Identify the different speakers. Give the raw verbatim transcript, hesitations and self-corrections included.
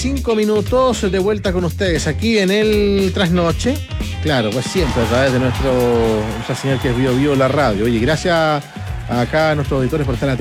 Speaker 1: cinco minutos de vuelta con ustedes aquí en el Trasnoche. Claro, pues siempre a través de nuestro, nuestra señal que es Bio Bio la radio. Oye, gracias acá a nuestros auditores por estar atentos.